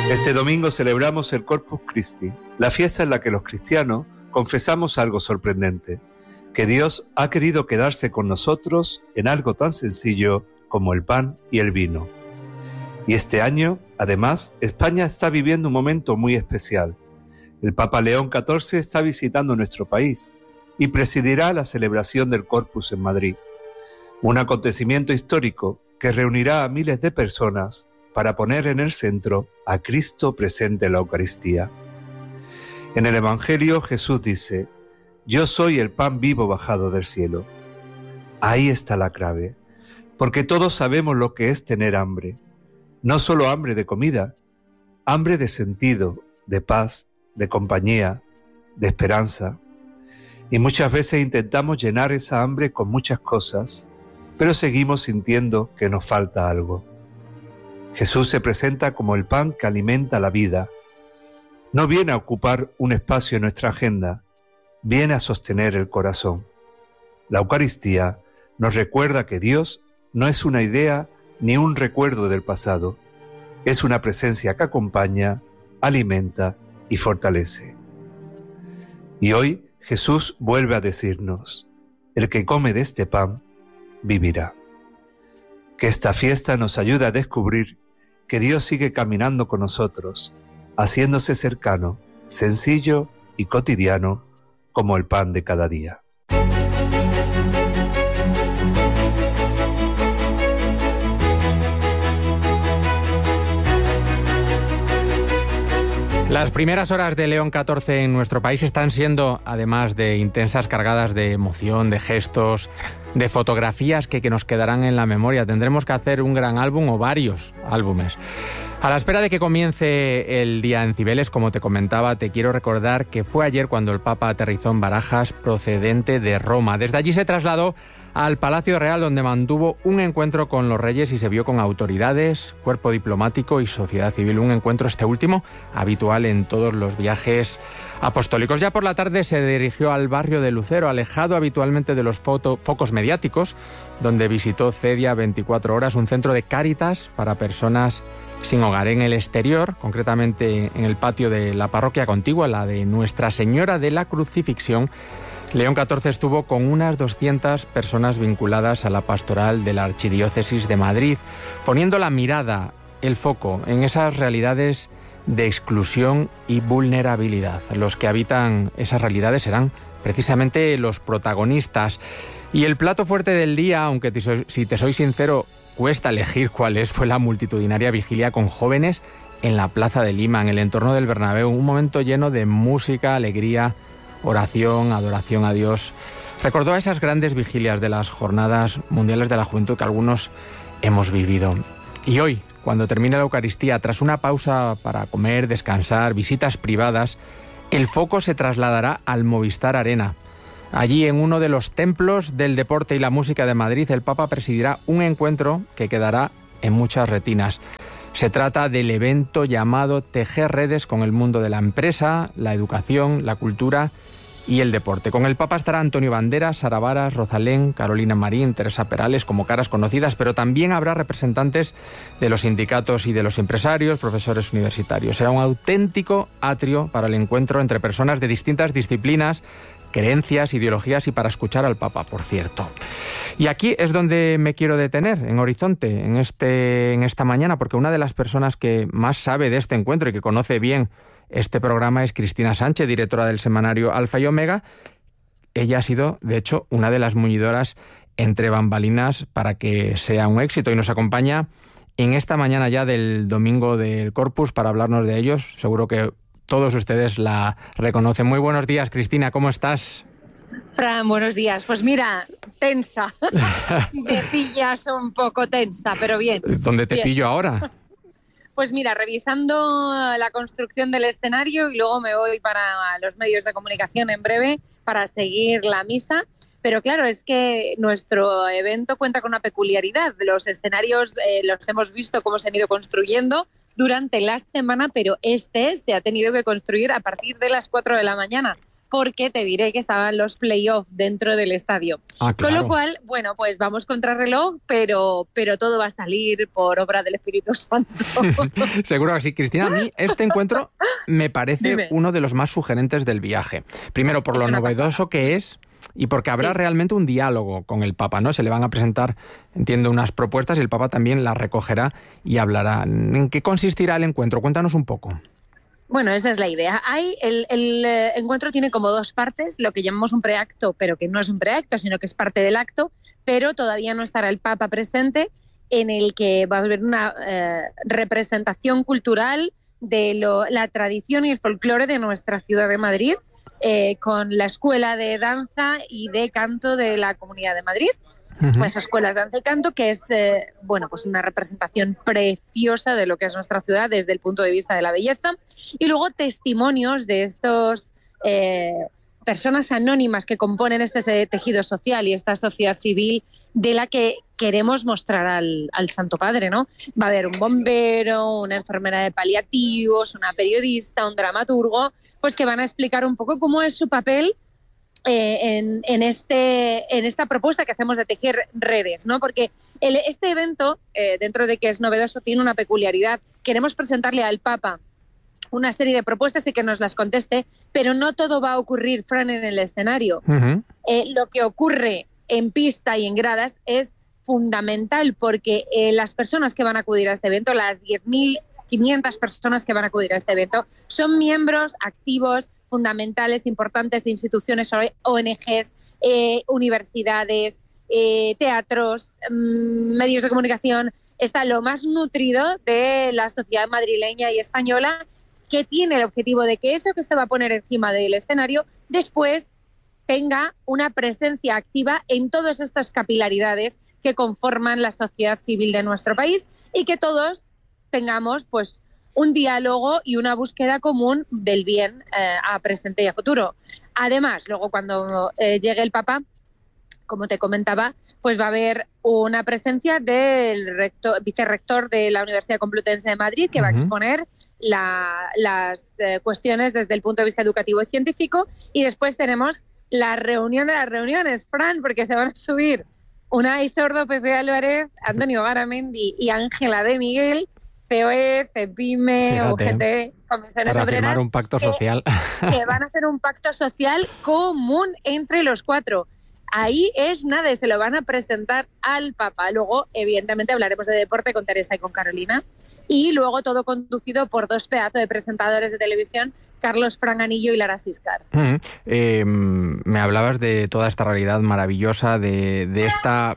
Este domingo celebramos el Corpus Christi, la fiesta en la que los cristianos confesamos algo sorprendente, que Dios ha querido quedarse con nosotros en algo tan sencillo como el pan y el vino. Y este año, además, España está viviendo un momento muy especial. El Papa León XIV está visitando nuestro país y presidirá la celebración del Corpus en Madrid, un acontecimiento histórico que reunirá a miles de personas para poner en el centro a Cristo presente en la Eucaristía. En el Evangelio Jesús dice: «Yo soy el pan vivo bajado del cielo». Ahí está la clave, porque todos sabemos lo que es tener hambre. No solo hambre de comida, hambre de sentido, de paz, de compañía, de esperanza. Y muchas veces intentamos llenar esa hambre con muchas cosas, pero seguimos sintiendo que nos falta algo. Jesús se presenta como el pan que alimenta la vida. No viene a ocupar un espacio en nuestra agenda, viene a sostener el corazón. La Eucaristía nos recuerda que Dios no es una idea ni un recuerdo del pasado, es una presencia que acompaña, alimenta y fortalece. Y hoy Jesús vuelve a decirnos: el que come de este pan, vivirá. Que esta fiesta nos ayude a descubrir que Dios sigue caminando con nosotros, haciéndose cercano, sencillo y cotidiano, como el pan de cada día. Las primeras horas de León XIV en nuestro país están siendo, además de intensas, cargadas de emoción, de gestos, de fotografías que nos quedarán en la memoria. Tendremos que hacer un gran álbum o varios álbumes. A la espera de que comience el día en Cibeles, como te comentaba, te quiero recordar que fue ayer cuando el Papa aterrizó en Barajas, procedente de Roma. Desde allí se trasladó al Palacio Real, donde mantuvo un encuentro con los reyes y se vio con autoridades, cuerpo diplomático y sociedad civil. Un encuentro, este último, habitual en todos los viajes apostólicos. Ya por la tarde se dirigió al barrio de Lucero, alejado habitualmente de los focos mediáticos, donde visitó Cedia 24 horas, un centro de Cáritas para personas sin hogar. En el exterior, concretamente en el patio de la parroquia contigua, la de Nuestra Señora de la Crucifixión, León XIV estuvo con unas 200 personas vinculadas a la pastoral de la Archidiócesis de Madrid, poniendo la mirada, el foco, en esas realidades de exclusión y vulnerabilidad. Los que habitan esas realidades serán precisamente los protagonistas. Y el plato fuerte del día, aunque si te soy sincero, cuesta elegir cuál es, fue la multitudinaria vigilia con jóvenes en la Plaza de Lima, en el entorno del Bernabéu. Un momento lleno de música, alegría, oración, adoración a Dios. Recordó a esas grandes vigilias de las Jornadas Mundiales de la Juventud que algunos hemos vivido. Y hoy, cuando termine la Eucaristía, tras una pausa para comer, descansar, visitas privadas, el foco se trasladará al Movistar Arena. Allí, en uno de los templos del deporte y la música de Madrid, el Papa presidirá un encuentro que quedará en muchas retinas. Se trata del evento llamado Tejer Redes con el mundo de la empresa, la educación, la cultura y el deporte. Con el Papa estará Antonio Banderas, Sara Varas, Rosalén, Carolina Marín, Teresa Perales, como caras conocidas, pero también habrá representantes de los sindicatos y de los empresarios, profesores universitarios. Será un auténtico atrio para el encuentro entre personas de distintas disciplinas, creencias, ideologías y para escuchar al Papa, por cierto. Y aquí es donde me quiero detener, en Horizonte, en esta mañana, porque una de las personas que más sabe de este encuentro y que conoce bien este programa es Cristina Sánchez, directora del semanario Alfa y Omega. Ella ha sido, de hecho, una de las muñidoras entre bambalinas para que sea un éxito y nos acompaña en esta mañana ya del domingo del Corpus para hablarnos de ellos. Seguro que todos ustedes la reconocen. Muy buenos días, Cristina, ¿cómo estás? Fran, buenos días. Pues mira, tensa. Me pillas un poco tensa, pero bien. ¿Dónde te bien. pillo ahora? Pues mira, revisando la construcción del escenario y luego me voy para los medios de comunicación en breve para seguir la misa. Pero claro, es que nuestro evento cuenta con una peculiaridad. Los escenarios los hemos visto cómo se han ido construyendo durante la semana, pero este se ha tenido que construir a partir de las 4 de la mañana. porque te diré que estaban los playoffs dentro del estadio. Claro. Con lo cual, bueno, pues vamos contra reloj, pero todo va a salir por obra del Espíritu Santo. Seguro que sí, Cristina. A mí este encuentro me parece uno de los más sugerentes del viaje. Primero, por lo novedoso que es y porque habrá realmente un diálogo con el Papa, ¿no? Se le van a presentar, entiendo, unas propuestas y el Papa también las recogerá y hablará. ¿En qué consistirá el encuentro? Cuéntanos un poco. Bueno, esa es la idea. El encuentro tiene como dos partes, lo que llamamos un preacto, pero que no es un preacto, sino que es parte del acto, pero todavía no estará el Papa presente, en el que va a haber una representación cultural de la tradición y el folclore de nuestra ciudad de Madrid, con la Escuela de Danza y de Canto de la Comunidad de Madrid. Pues escuelas de danza y canto, que es pues una representación preciosa de lo que es nuestra ciudad desde el punto de vista de la belleza, y luego testimonios de estos personas anónimas que componen este tejido social y esta sociedad civil de la que queremos mostrar al Santo Padre, ¿no? Va a haber un bombero, una enfermera de paliativos, una periodista, un dramaturgo, pues que van a explicar un poco cómo es su papel en esta propuesta que hacemos de tejer redes, ¿no? Porque este evento, dentro de que es novedoso, tiene una peculiaridad. Queremos presentarle al Papa una serie de propuestas y que nos las conteste, pero no todo va a ocurrir, Fran, en el escenario. Lo que ocurre en pista y en gradas es fundamental, porque las personas que van a acudir a este evento, las 10.500 personas que van a acudir a este evento, son miembros activos, fundamentales, importantes de instituciones, ONGs, universidades, teatros, medios de comunicación. Está lo más nutrido de la sociedad madrileña y española, que tiene el objetivo de que eso que se va a poner encima del escenario después tenga una presencia activa en todas estas capilaridades que conforman la sociedad civil de nuestro país, y que todos tengamos pues un diálogo y una búsqueda común del bien a presente y a futuro. Además, luego cuando llegue el Papa, como te comentaba, pues va a haber una presencia del vicerrector de la Universidad Complutense de Madrid, que va a exponer las cuestiones desde el punto de vista educativo y científico, y después tenemos la reunión de las reuniones, Fran, porque se van a subir Unai Sordo, Pepe Álvarez, Antonio Garamendi y Ángela de Miguel, COE, CEPIME, UGT, Comisiones para Obreras, firmar un pacto social. Que van a hacer un pacto social común entre los cuatro. Ahí es nada, se lo van a presentar al Papa. Luego, evidentemente, hablaremos de deporte con Teresa y con Carolina. Y luego todo conducido por dos pedazos de presentadores de televisión, Carlos Franganillo y Lara Siscar. Me hablabas de toda esta realidad maravillosa, de esta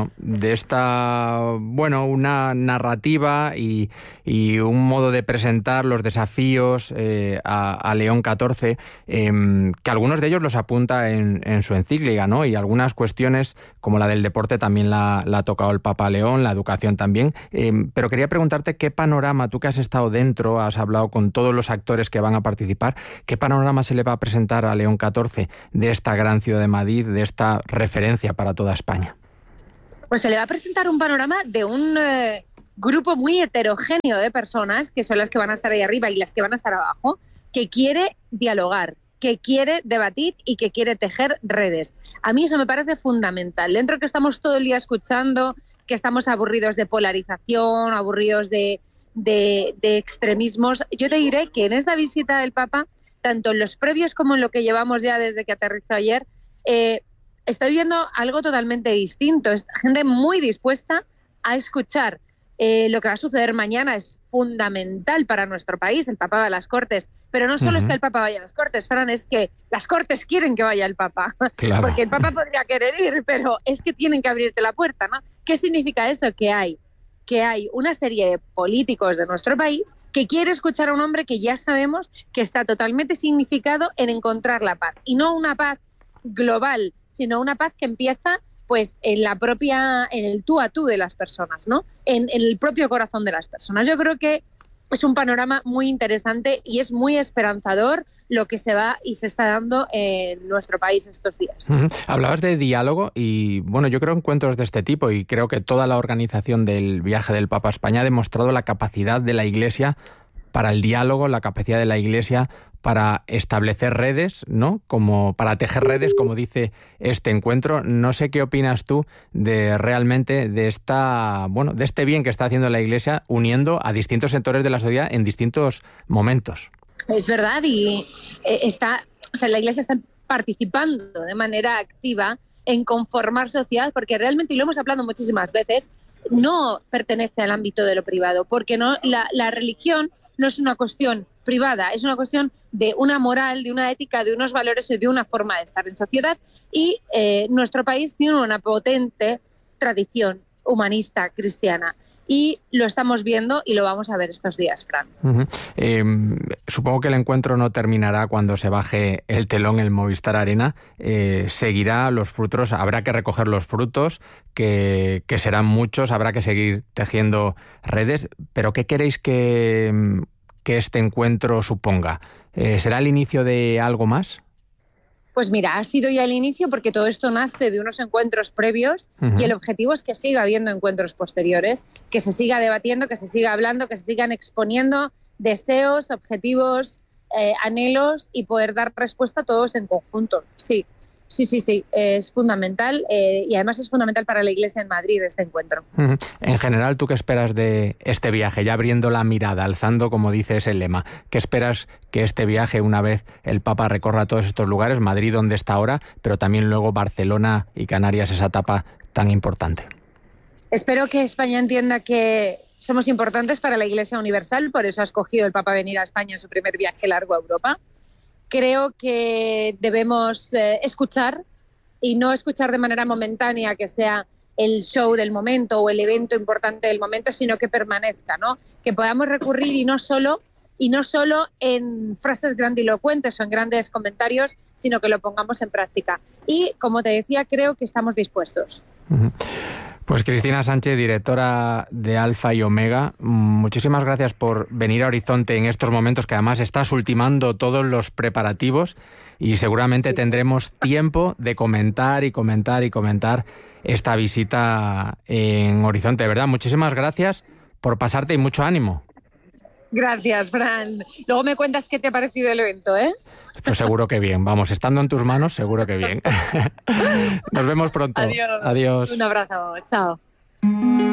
una narrativa y un modo de presentar los desafíos a León XIV, que algunos de ellos los apunta en su encíclica, ¿no? Y algunas cuestiones, como la del deporte, también la ha tocado el Papa León, la educación también. Pero quería preguntarte qué panorama, tú que has estado dentro, has hablado con todos los actores que van a participar, ¿qué panorama se le va a presentar a León XIV de esta gran ciudad de Madrid, de esta referencia para toda España? Pues se le va a presentar un panorama de un grupo muy heterogéneo de personas, que son las que van a estar ahí arriba y las que van a estar abajo, que quiere dialogar, que quiere debatir y que quiere tejer redes. A mí eso me parece fundamental. Dentro que estamos todo el día escuchando, que estamos aburridos de polarización, aburridos de extremismos, yo te diré que en esta visita del Papa, tanto en los previos como en lo que llevamos ya desde que aterrizó ayer, estoy viendo algo totalmente distinto. Es gente muy dispuesta a escuchar. Lo que va a suceder mañana es fundamental para nuestro país. El Papa va a las Cortes, pero no solo es que el Papa vaya a las Cortes, Fran, es que las Cortes quieren que vaya el Papa. Claro. Porque el Papa podría querer ir, pero es que tienen que abrirte la puerta, ¿no? ¿Qué significa eso? Que hay una serie de políticos de nuestro país que quiere escuchar a un hombre que ya sabemos que está totalmente significado en encontrar la paz. Y no una paz global, sino una paz que empieza pues en el tú a tú de las personas, ¿no? En el propio corazón de las personas. Yo creo que es un panorama muy interesante y es muy esperanzador lo que se va y se está dando en nuestro país estos días. Hablabas de diálogo y, bueno, yo creo encuentros de este tipo, y creo que toda la organización del viaje del Papa a España ha demostrado la capacidad de la Iglesia para el diálogo, la capacidad de la Iglesia para establecer redes, ¿no? Como para tejer redes, como dice este encuentro. No sé qué opinas tú de realmente de este bien que está haciendo la Iglesia uniendo a distintos sectores de la sociedad en distintos momentos. Es verdad, y la Iglesia está participando de manera activa en conformar sociedad, porque realmente, y lo hemos hablado muchísimas veces, no pertenece al ámbito de lo privado, porque no la religión no es una cuestión privada, es una cuestión de una moral, de una ética, de unos valores y de una forma de estar en sociedad. Y nuestro país tiene una potente tradición humanista cristiana. Y lo estamos viendo y lo vamos a ver estos días, Fran. Supongo que el encuentro no terminará cuando se baje el telón en el Movistar Arena. Seguirá los frutos, habrá que recoger los frutos, que serán muchos, habrá que seguir tejiendo redes. Pero ¿qué queréis que este encuentro suponga? ¿Será el inicio de algo más? Pues mira, ha sido ya el inicio, porque todo esto nace de unos encuentros previos y el objetivo es que siga habiendo encuentros posteriores, que se siga debatiendo, que se siga hablando, que se sigan exponiendo deseos, objetivos, anhelos, y poder dar respuesta a todos en conjunto. Sí, es fundamental, y además es fundamental para la Iglesia en Madrid este encuentro. En general, ¿tú qué esperas de este viaje? Ya abriendo la mirada, alzando, como dice ese lema, ¿qué esperas que este viaje, una vez el Papa recorra todos estos lugares, Madrid donde está ahora, pero también luego Barcelona y Canarias, esa etapa tan importante? Espero que España entienda que somos importantes para la Iglesia universal, por eso ha escogido el Papa venir a España en su primer viaje largo a Europa. Creo que debemos escuchar, y no escuchar de manera momentánea, que sea el show del momento o el evento importante del momento, sino que permanezca, ¿no? Que podamos recurrir y no solo en frases grandilocuentes o en grandes comentarios, sino que lo pongamos en práctica. Y, como te decía, creo que estamos dispuestos. Pues Cristina Sánchez, directora de Alfa y Omega, muchísimas gracias por venir a Horizonte en estos momentos, que además estás ultimando todos los preparativos, y seguramente tendremos tiempo de comentar esta visita en Horizonte. De verdad, muchísimas gracias por pasarte y mucho ánimo. Gracias, Fran. Luego me cuentas qué te ha parecido el evento, ¿eh? Pues seguro que bien. Vamos, estando en tus manos, seguro que bien. Nos vemos pronto. Adiós. Adiós. Un abrazo. Chao.